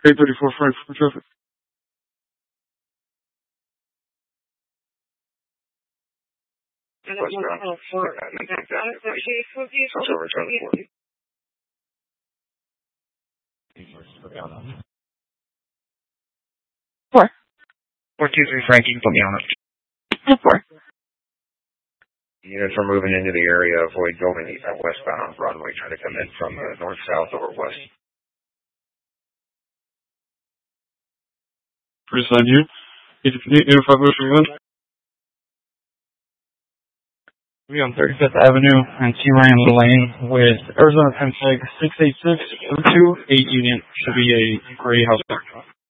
834 Frankfurt traffic. Westbound. Four. 423 Frank, you can put me on it. 4. Units are moving into the area. Avoid going westbound on Broadway, trying to come in from north, south, or west. Preside you. 85 Ocean 1. We on 35th Avenue and T. Ryan Lane with Arizona Penn Tag 68602. 8 unit should be a gray house back.